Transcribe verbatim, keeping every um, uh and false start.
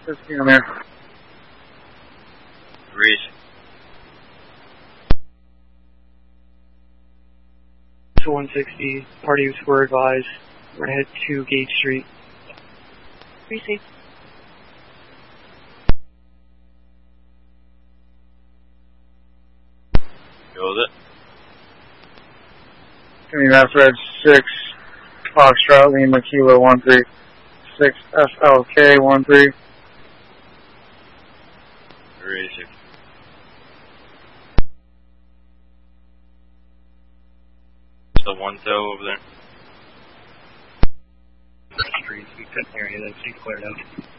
fifteen on there. Reese. To one sixty, parties were advised. We're going to head to Gate Street. Receive. Go with it. Community Mass Red six, Foxtrot, Lima, Kilo one three six, F L K one three. Reese. The one tow over there. Street, we couldn't hear you, then please clear it out.